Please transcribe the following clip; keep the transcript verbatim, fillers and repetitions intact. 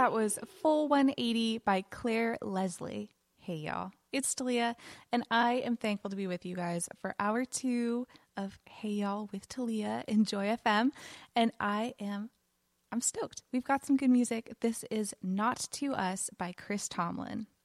That was Full one eighty by Claire Leslie. Hey, y'all. It's Talia, and I am thankful to be with you guys for hour two of Hey, Y'all with Talia in Joy F M. And I am, I'm stoked. We've got some good music. This is Not To Us by Chris Tomlin.